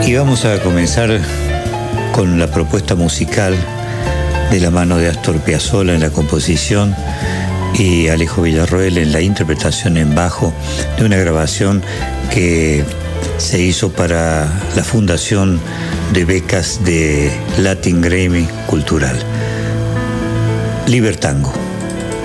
Y vamos a comenzar con la propuesta musical de la mano de Astor Piazzolla en la composición y Alejo Villarroel en la interpretación en bajo de una grabación que se hizo para la fundación de becas de Latin Grammy Cultural. Libertango.